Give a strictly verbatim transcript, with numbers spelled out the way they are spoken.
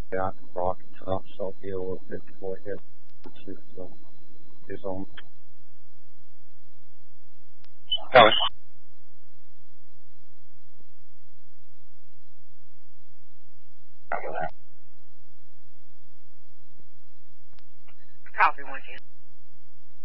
Yeah, I can rock it tough, so I'll be a little bit before it hits so his own. Copy. Copy one, ten.